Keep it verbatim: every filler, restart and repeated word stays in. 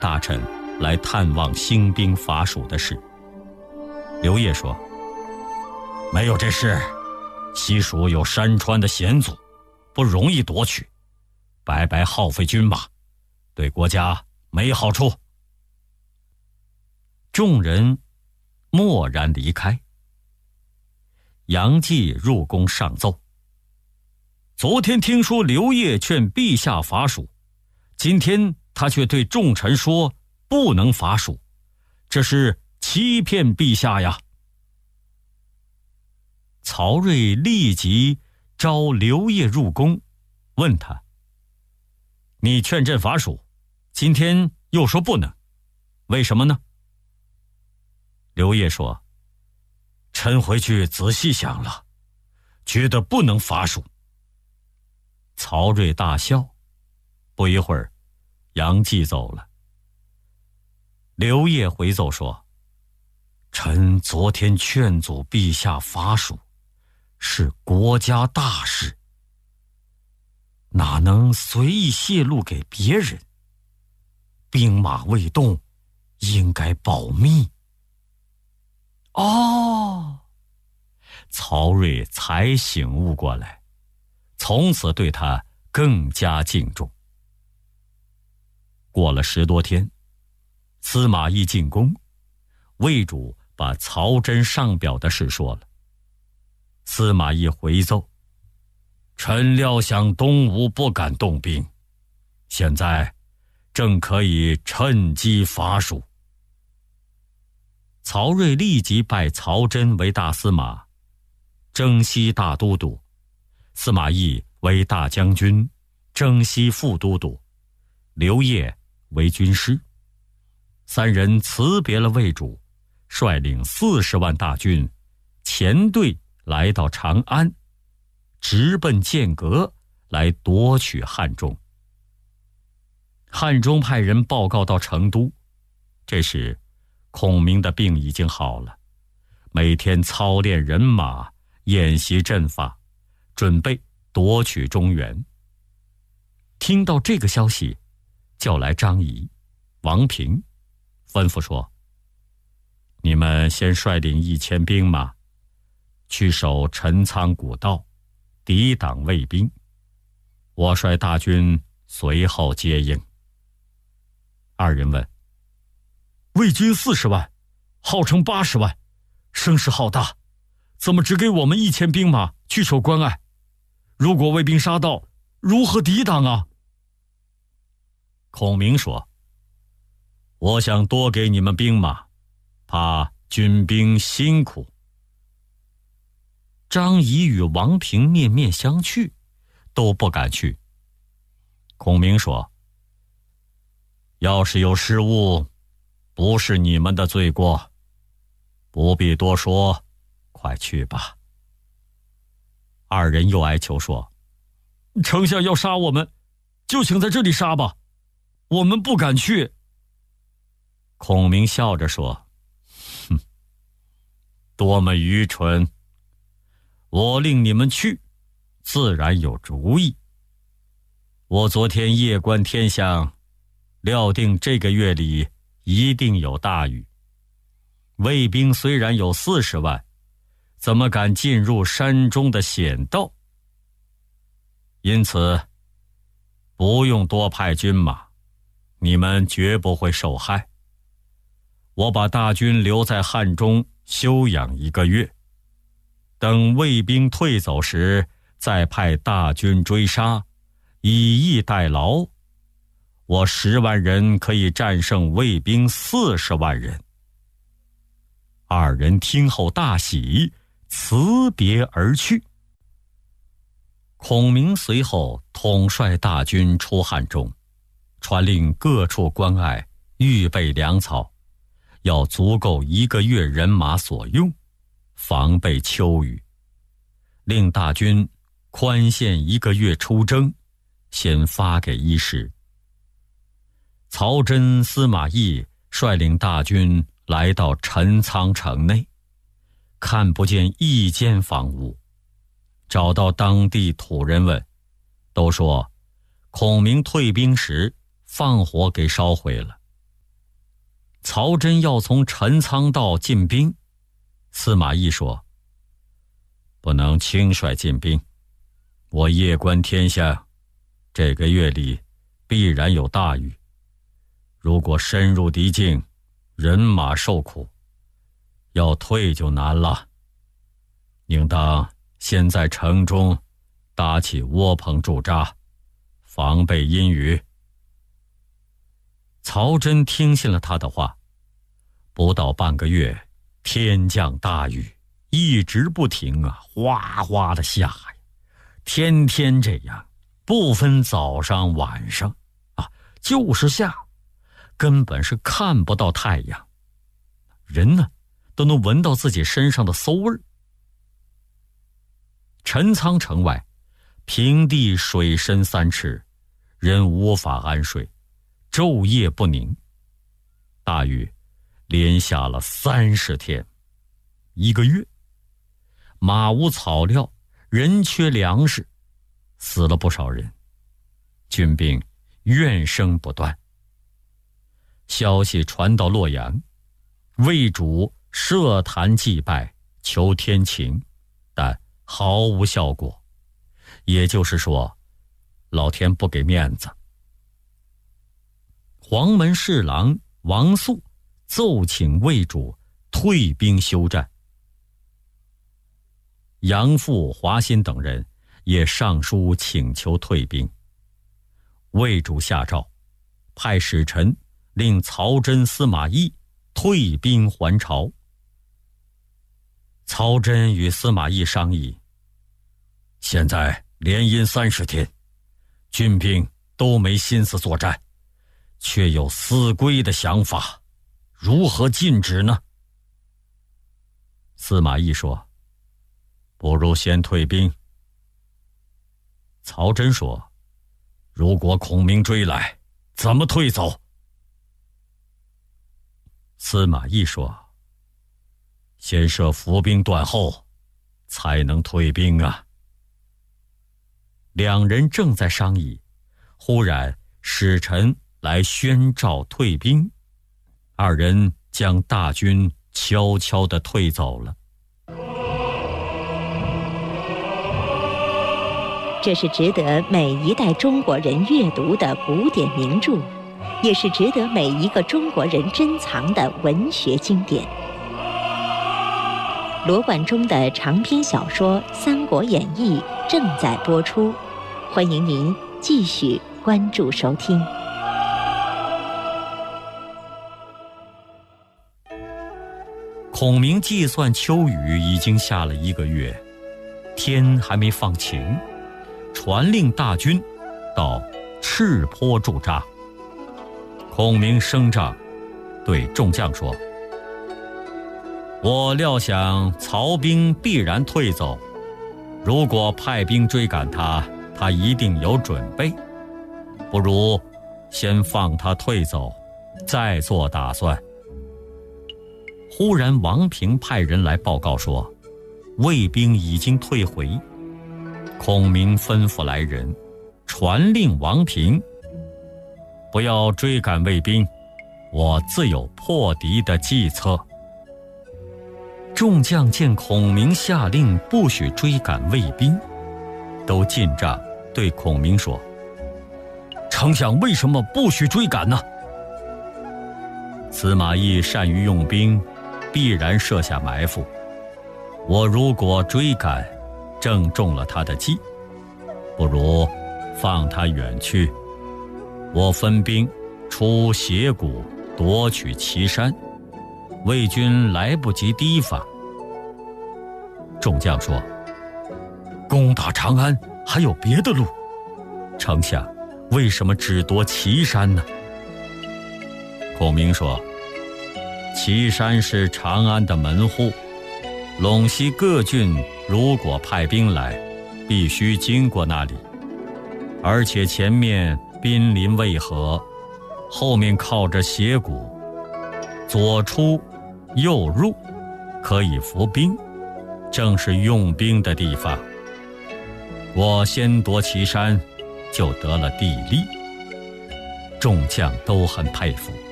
大臣来探望兴兵伐蜀的事。刘烨说：没有这事，西蜀有山川的险阻，不容易夺取，白白耗费军马，对国家没好处。众人默然离开。杨继入宫上奏：昨天听说刘烨劝陛下伐蜀，今天他却对众臣说不能伐蜀，这是欺骗陛下呀。曹睿立即召刘烨入宫，问他：你劝朕伐蜀，今天又说不能，为什么呢？刘烨说：臣回去仔细想了，觉得不能伐蜀。曹睿大笑。不一会儿，杨继走了。刘烨回奏说：臣昨天劝阻陛下伐蜀，是国家大事，哪能随意泄露给别人？兵马未动，应该保密。哦，曹睿才醒悟过来，从此对他更加敬重。过了十多天，司马懿进宫，魏主把曹真上表的事说了。司马懿回奏：臣料想东吴不敢动兵，现在正可以趁机伐蜀。曹睿立即拜曹真为大司马，征西大都督，司马懿为大将军，征西副都督，刘烨为军师。三人辞别了魏主，率领四十万大军前队来到长安，直奔剑阁来夺取汉中。汉中派人报告到成都，这时孔明的病已经好了，每天操练人马，演习阵法，准备夺取中原。听到这个消息，叫来张仪、王平，吩咐说：你们先率领一千兵马去守陈仓古道，抵挡魏兵，我率大军随后接应。二人问：魏军四十万，号称八十万，声势浩大，怎么只给我们一千兵马去守关隘？如果魏兵杀到，如何抵挡啊？孔明说：我想多给你们兵马，怕军兵辛苦。张仪与王平面面相觑，都不敢去。孔明说：要是有失误，不是你们的罪过，不必多说，快去吧。二人又哀求说：丞相要杀我们，就请在这里杀吧，我们不敢去。孔明笑着说：哼，多么愚蠢，我令你们去，自然有主意。我昨天夜观天象，料定这个月里一定有大雨。魏兵虽然有四十万，怎么敢进入山中的险道？因此，不用多派军马，你们绝不会受害。我把大军留在汉中休养一个月，等魏兵退走时，再派大军追杀，以逸待劳。我十万人可以战胜魏兵四十万人。二人听后大喜，辞别而去。孔明随后统帅大军出汉中，传令各处关隘预备粮草，要足够一个月人马所用，防备秋雨。令大军宽限一个月出征，先发给衣食。曹真、司马懿率领大军来到陈仓城内，看不见一间房屋，找到当地土人问，都说孔明退兵时放火给烧毁了， 曹真要从陈仓道进兵，司马懿说：“不能轻率进兵，我夜观天象，这个月里必然有大雨。如果深入敌境，人马受苦，要退就难了。应当先在城中搭起窝棚驻扎，防备阴雨。”曹真听信了他的话，不到半个月，天降大雨，一直不停啊，哗哗的下呀，天天这样，不分早上晚上啊，就是下，根本是看不到太阳，人呢都能闻到自己身上的馊味儿。陈仓城外，平地水深三尺，人无法安睡，昼夜不宁。大雨连下了三十天，一个月，马无草料，人缺粮食，死了不少人，军兵怨声不断。消息传到洛阳，魏主设坛祭拜，求天晴，但毫无效果，也就是说，老天不给面子。黄门侍郎王肃奏请魏主退兵休战。杨阜、华歆等人也上书请求退兵。魏主下诏，派使臣令曹真、司马懿退兵还朝。曹真与司马懿商议，现在连阴三十天，军兵都没心思作战，却有思归的想法，如何禁止呢？司马懿说：“不如先退兵。”曹真说：“如果孔明追来，怎么退走？”司马懿说：“先设伏兵断后，才能退兵啊。”两人正在商议，忽然使臣来宣召退兵，二人将大军悄悄地退走了。 这是值得每一代中国人阅读的古典名著，也是值得每一个中国人珍藏的文学经典。罗贯中的长篇小说《三国演义》正在播出，欢迎您继续关注收听。 孔明计算秋雨已经下了一个月，天还没放晴，传令大军到赤坡驻扎。孔明升帐，对众将说：“我料想曹兵必然退走，如果派兵追赶他，他一定有准备，不如先放他退走，再做打算。”忽然王平派人来报告说，魏兵已经退回。孔明吩咐来人，传令王平，不要追赶魏兵，我自有破敌的计策。众将见孔明下令不许追赶魏兵，都进帐对孔明说：“丞相为什么不许追赶呢？”司马懿善于用兵，必然设下埋伏，我如果追赶，正中了他的计，不如放他远去。我分兵出斜谷夺取岐山，魏军来不及提防。众将说：“攻打长安还有别的路，丞相为什么只夺岐山呢？”孔明说：“岐山是长安的门户，陇西各郡如果派兵来，必须经过那里，而且前面濒临渭河，后面靠着斜谷，左出右入，可以伏兵，正是用兵的地方。我先夺岐山，就得了地利。”众将都很佩服。